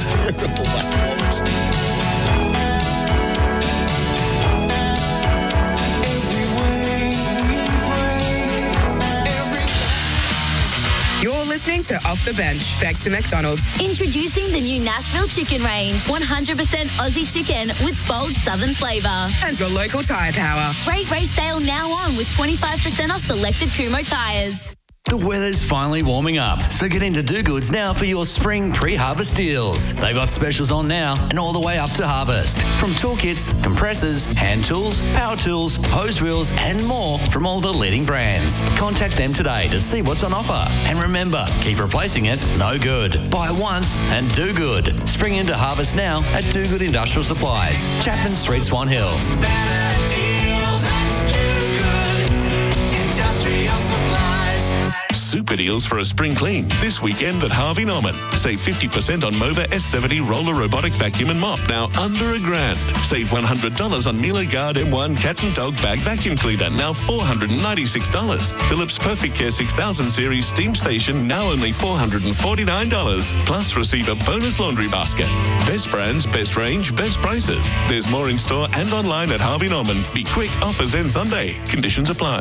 You're listening to Off the Bench, thanks to McDonald's. Introducing the new Nashville Chicken Range. 100% Aussie chicken with bold southern flavour. And your local tyre power. Great race sale now on with 25% off selected Kumho tyres. The weather's finally warming up, so get into Do Goods now for your spring pre-harvest deals. They've got specials on now and all the way up to harvest. From toolkits, compressors, hand tools, power tools, hose reels and more from all the leading brands. Contact them today to see what's on offer. And remember, keep replacing it, no good. Buy once and do good. Spring into harvest now at Do Good Industrial Supplies, Chapman Street, Swan Hill. Super deals for a spring clean this weekend at Harvey Norman. Save 50% on Mova S70 roller robotic vacuum and mop, now under $1,000. Save $100 on Miele Guard M1 cat and dog bag vacuum cleaner, now $496. Philips Perfect Care 6000 series steam station, now only $449. Plus receive a bonus laundry basket. Best brands, best range, best prices. There's more in store and online at Harvey Norman. Be quick, offers end Sunday. Conditions apply.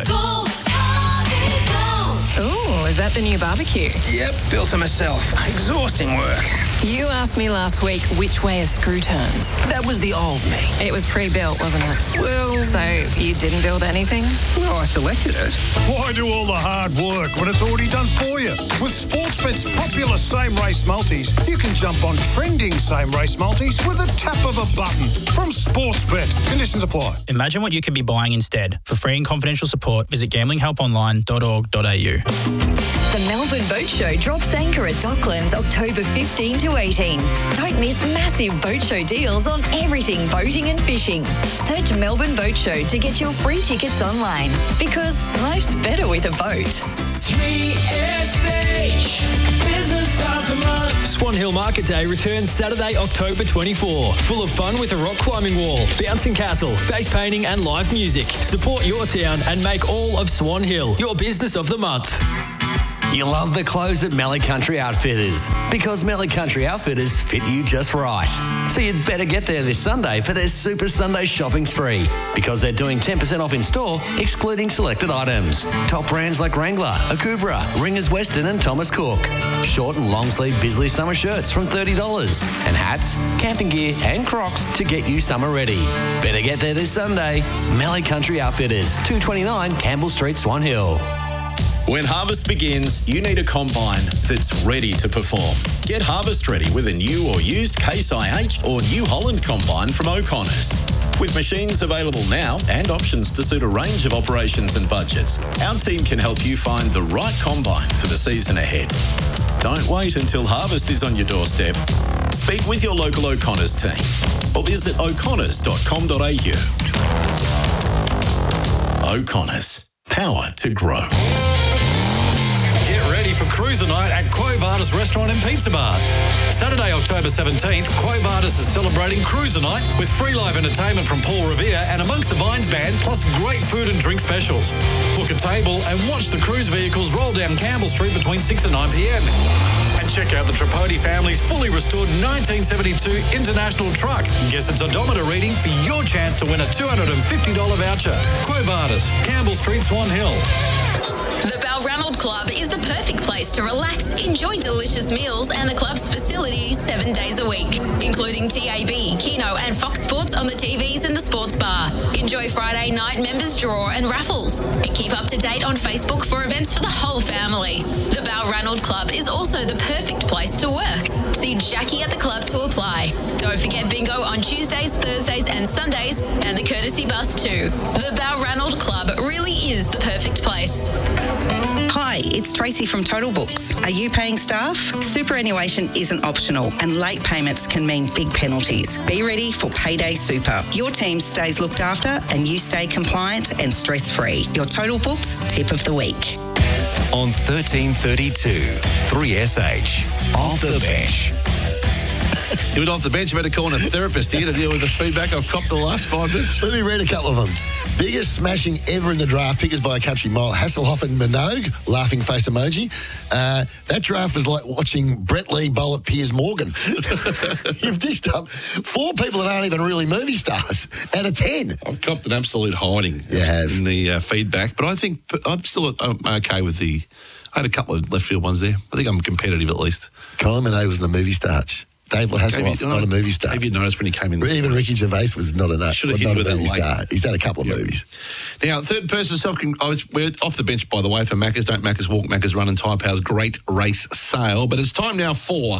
Ooh, is that the new barbecue? Yep, built it myself. Exhausting work. You asked me last week which way a screw turns. That was the old me. It was pre-built, wasn't it? Well... So you didn't build anything? Well, I selected it. Why do all the hard work when it's already done for you? With Sportsbet's popular same-race multis, you can jump on trending same-race multis with a tap of a button. From Sportsbet. Conditions apply. Imagine what you could be buying instead. For free and confidential support, visit gamblinghelponline.org.au. The Melbourne Boat Show drops anchor at Docklands October 15 to 18. Don't miss massive boat show deals on everything boating and fishing. Search Melbourne Boat Show to get your free tickets online, because life's better with a boat. 3SH Business of the Month. Swan Hill Market Day returns Saturday, October 24. Full of fun with a rock climbing wall, bouncing castle, face painting and live music. Support your town and make all of Swan Hill your Business of the Month. You love the clothes at Mallee Country Outfitters, because Mallee Country Outfitters fit you just right. So you'd better get there this Sunday for their Super Sunday shopping spree, because they're doing 10% off in store, excluding selected items. Top brands like Wrangler, Akubra, Ringers Western and Thomas Cook. Short and long sleeve Bisley summer shirts from $30. And hats, camping gear and Crocs to get you summer ready. Better get there this Sunday. Mallee Country Outfitters, 229 Campbell Street, Swan Hill. When harvest begins, you need a combine that's ready to perform. Get harvest ready with a new or used Case IH or New Holland combine from O'Connor's. With machines available now and options to suit a range of operations and budgets, our team can help you find the right combine for the season ahead. Don't wait until harvest is on your doorstep. Speak with your local O'Connor's team or visit o'connors.com.au. O'Connor's. Power to grow. Get ready for Cruiser Night at Quo Vadis Restaurant and Pizza Bar. Saturday, October 17th, Quo Vadis is celebrating Cruiser Night with free live entertainment from Paul Revere and Amongst the Vines Band, plus great food and drink specials. Book a table and watch the cruise vehicles roll down Campbell Street between 6 and 9 p.m. And check out the Tripodi family's fully restored 1972 International truck. Guess its odometer reading for your chance to win a $250 voucher. Quo Vadis, Campbell Street, Swan Hill. The Balranald Club is the perfect place to relax, enjoy delicious meals and the club's facilities 7 days a week, including TAB, Keno and Fox Sports on the TVs and the sports bar. Enjoy Friday night members draw and raffles. And keep up to date on Facebook for events for the whole family. The Balranald Club is also the perfect place to work. See Jackie at the club to apply. Don't forget bingo on Tuesdays, Thursdays and Sundays, and the courtesy bus too. The Balranald Club really is the perfect place. Hi, it's Tracy from Total Books. Are you paying staff? Superannuation isn't optional and late payments can mean big penalties. Be ready for Payday Super. Your team stays looked after and you stay compliant and stress-free. Your Total Books Tip of the Week. On 1332, 3SH, Off the Bench. You went off the bench, you better call in a therapist here to deal with the feedback I've copped the last 5 minutes. Let me read a couple of them. Biggest smashing ever in the draft, pickers by a country mile, Hasselhoff and Minogue, laughing face emoji. That draft was like watching Brett Lee bowl at Piers Morgan. You've dished up 4 people that aren't even really movie stars out of 10. I've copped an absolute hiding in the feedback, but I think I'm still okay with the... I had a couple of left field ones there. I think I'm competitive at least. Kylie Minogue was in the movie starch. David Hasselhoff, not a movie star. Have you noticed when he came in? Even Ricky Gervais was not a movie star. He's had a couple of movies. Now, third person we're off the bench, by the way, for Macca's. Don't Macca's walk, Macca's run, and Tyre Power's great race sale. But it's time now for...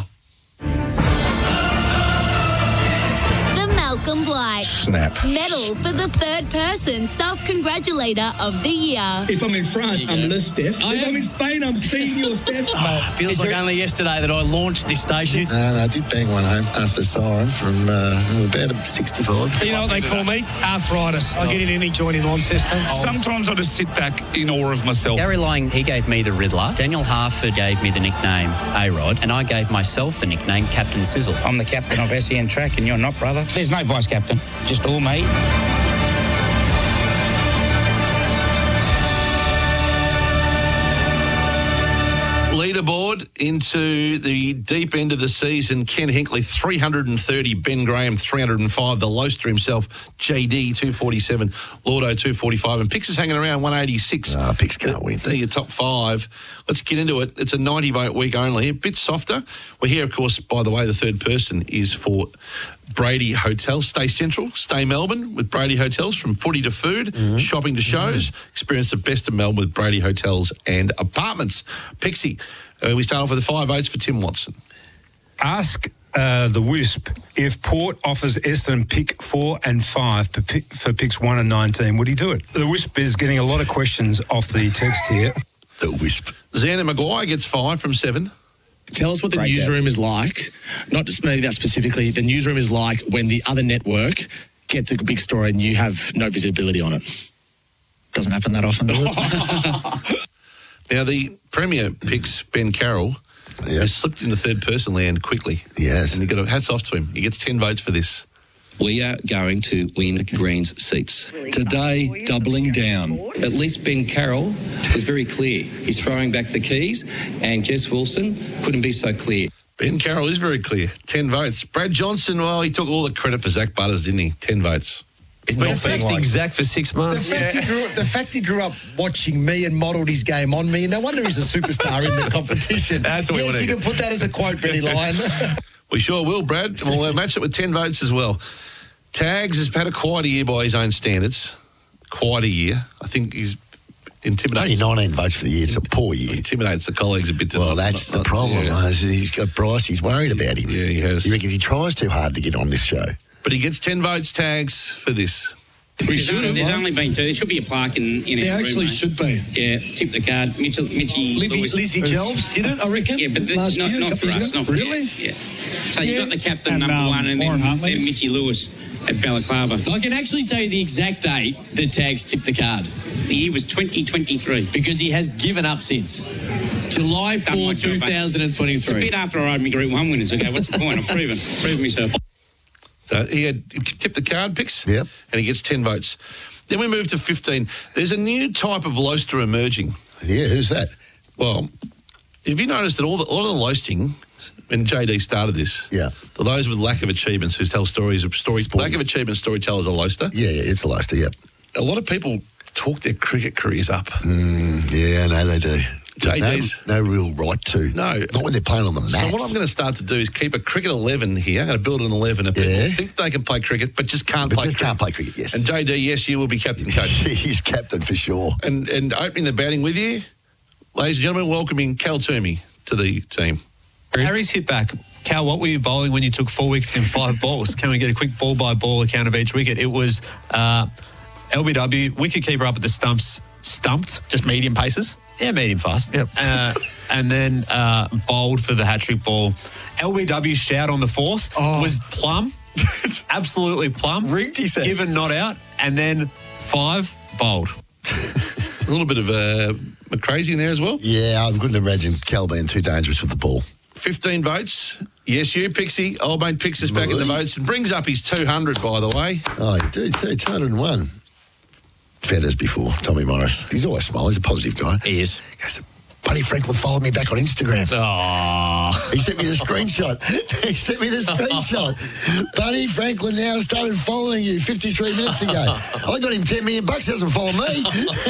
Malcolm Blight. Snap. Medal for the third person self-congratulator of the year. If I'm in France, I'm Le Steph. If I'm in Spain, I'm Senior Steph. Feels like only yesterday that I launched this station. I did bang one home after siren from about 65. You know what they call me? Arthritis. I get in any joint in Launceston. Sometimes I just sit back in awe of myself. Gary Lying, he gave me the Riddler. Daniel Harford gave me the nickname A-Rod. And I gave myself the nickname Captain Sizzle. I'm the captain of SEN Track and you're not, brother. There's no vice captain, just all me. Leaderboard into the deep end of the season. Ken Hinkley, 330. Ben Graham, 305. The Loaster himself, JD, 247. Lordo, 245. And Pix is hanging around 186. Pix can't win. They're your top five. Let's get into it. It's a 90-vote week only. A bit softer. We're here, of course, by the way, the third person is for Brady Hotels. Stay central, stay Melbourne with Brady Hotels. From footy to food, shopping to shows. Experience the best of Melbourne with Brady Hotels and Apartments. Pixie, we start off with the 5 votes for Tim Watson. Ask the Wisp if Port offers Essendon pick 4 and 5 for picks 1 and 19. Would he do it? The Wisp is getting a lot of questions off the text here. The Wisp. Xander Maguire gets 5 from 7. Tell us what the newsroom is like, not just maybe that specifically, the newsroom is like when the other network gets a big story and you have no visibility on it. Doesn't happen that often, does it? Now, the Premier picks Ben Carroll. Has slipped in the third person land quickly. Yes. And you got hats off to him. He gets 10 votes for this. We are going to win Green's seats. Today, doubling down. At least Ben Carroll was very clear. He's throwing back the keys, and Jess Wilson couldn't be so clear. Ben Carroll is very clear. 10 votes. Brad Johnson, well, he took all the credit for Zach Butters, didn't he? 10 votes. He's been texting Zach for 6 months. The fact he grew up watching me and modelled his game on me, no wonder he's a superstar in the competition. That's what we want to you can put that as a quote, Benny Lyon. We sure will, Brad. And we'll match it with 10 votes as well. Tags has had a quieter year by his own standards. Quieter year. I think he's intimidates. Only 19 votes for the year. It's a poor year. Intimidates the colleagues a bit. Well, that's the problem. Yeah. He's got Bryce. He's worried about him. Yeah, he has. He reckons he tries too hard to get on this show. But he gets 10 votes, Tags, for this. There's only been 2. There should be a plaque in there every actually room, should be. Yeah, tip the card. Mitchie Lewis. Lizzie Jelbs did it, I reckon. Yeah, but last not, year, not for us. Not for really? Yeah. So you got the captain number 1 and then Mitchie Lewis at Balaclava. I can actually tell you the exact date that Tags tipped the card. The year was 2023. Because he has given up since. July 4, 2023. It's a bit after I rode my Group 1 winners. Okay, what's the point? I'm proving myself. So he tipped the card, Picks. Yep. And he gets 10 votes. Then we move to 15. There's a new type of loaster emerging. Yeah, who's that? Well, have you noticed that all of the loasting, when JD started this, those with lack of achievements who tell stories of lack of achievement storytellers are loaster. Yeah, it's a loaster, yep. A lot of people talk their cricket careers up. Yeah, no, they do. JD's no real right to. No. Not when they're playing on the mats. So what I'm going to start to do is keep a cricket 11 here. I'm going to build an 11 of people who think they can play cricket but just can't play cricket. Can't play cricket, yes. And JD, yes, you will be captain coach. He's captain for sure. And opening the batting with you, ladies and gentlemen, welcoming Cal Toomey to the team. Harry's hit back. Cal, what were you bowling when you took 4 wickets in 5 balls? Can we get a quick ball-by-ball account of each wicket? It was LBW, wicket-keeper up at the stumps, stumped. Just medium paces? Yeah, medium fast. Yep. And then bowled for the hat-trick ball. LBW's shout on the 4th was plumb. Absolutely plumb. Rigged, he says. Given not out. And then 5, bowled. A little bit of crazy in there as well. Yeah, I couldn't imagine Cal being too dangerous with the ball. 15 votes. Yes, you, Pixie. Old mate Pix is back in the votes and brings up his 200, by the way. Oh, you do too. 201. Feathers before Tommy Morris. He's always smiling. He's a positive guy. He is. He goes, Buddy Franklin followed me back on Instagram. Oh. He sent me the screenshot. Buddy Franklin now started following you 53 minutes ago. I got him $10 million. He hasn't followed me.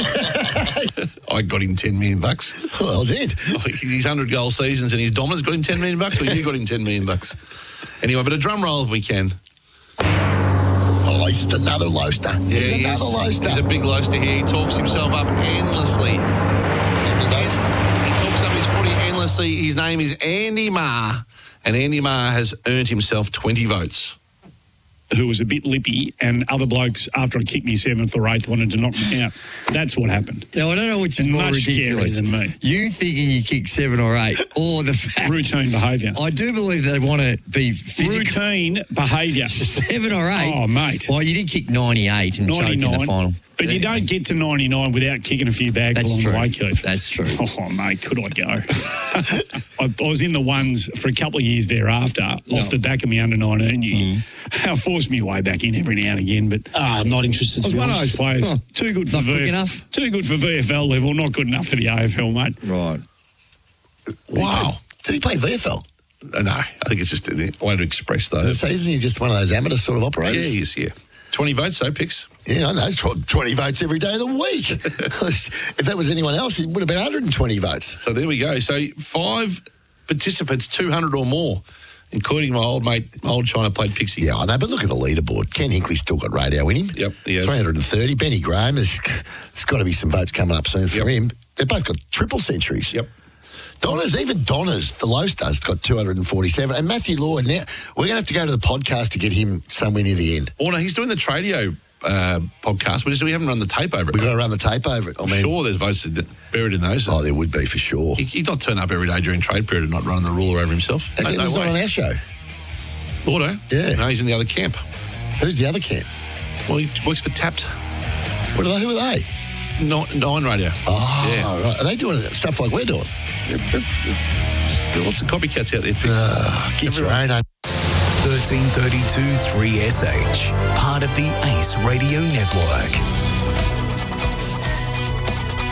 I got him $10 million. Well, I did. His 100-goal seasons and his dominance got him $10 million, or you got him $10 million? Anyway, but a drum roll if we can. Oh, he's another loaster. Yeah, he's another loaster. He's a big loaster here. He talks himself up endlessly. He talks up his footy endlessly. His name is Andy Marr, and Andy Marr has earned himself 20 votes. Who was a bit lippy, and other blokes, after I kicked me 7th or 8th, wanted to knock me out. That's what happened. Now, I don't know which is more much ridiculous. Than me. You thinking you kicked 7 or 8, or the fact... Routine behaviour. I do believe they want to be physical. Routine behaviour. 7 or 8? Oh, mate. Well, you did kick 98 and choke in the final. But you don't get to 99 without kicking a few bags along the way, Keith. That's true. Oh, mate, could I go? I was in the ones for a couple of years thereafter, off the back of my under-19 year. I forced me way back in every now and again, but... I'm not interested, I was one of those players. Too good for VFL level, not good enough for the AFL, mate. Right. Wow. Did he play VFL? No, I think it's just a way to express those. So isn't he just one of those amateur sort of operators? Yeah, he is, yeah. 20 votes, so Picks. Yeah, I know. 20 votes every day of the week. If that was anyone else, it would have been 120 votes. So there we go. So 5 participants, 200 or more, including my old mate, China played Pixie. Yeah, I know, but look at the leaderboard. Ken Hinkley's still got radio in him. Yep, he has. 330. Benny Graham, there's got to be some votes coming up soon for him. They've both got triple centuries. Yep. Donna's, the low star's got 247. And Matthew Lloyd, now, we're going to have to go to the podcast to get him somewhere near the end. Oh, no, he's doing the Tradio podcast. We haven't run the tape over it. We've got to run the tape over it. I'm sure there's votes buried in those. Oh, there would be for sure. He's not turning up every day during trade period and not running the ruler over himself. No he's not on our show. Lordo? Yeah. No, he's in the other camp. Who's the other camp? Well, he works for Tapped. Who are they? Nine Radio. Oh, yeah. Right. Are they doing stuff like we're doing? There's lots of copycats out there. Get your own. 1332 3SH, part of the Ace Radio Network.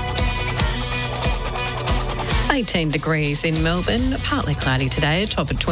18 degrees in Melbourne, partly cloudy today, top of 20.